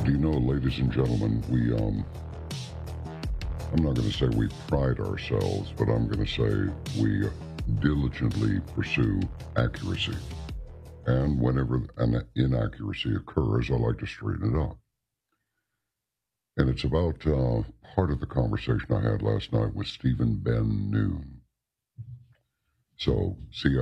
Do you know, ladies and gentlemen, I'm not going to say we pride ourselves, but I'm going to say we diligently pursue accuracy. And whenever an inaccuracy occurs, I like to straighten it out. And it's about part of the conversation I had last night with Stephen Ben Noon. So, see,